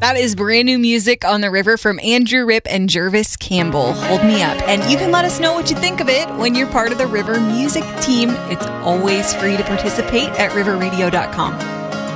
That is brand new music on the river from Andrew Ripp and Jervis Campbell. Hold Me Up. And you can let us know what you think of it when you're part of the River Music team. It's always free to participate at riverradio.com.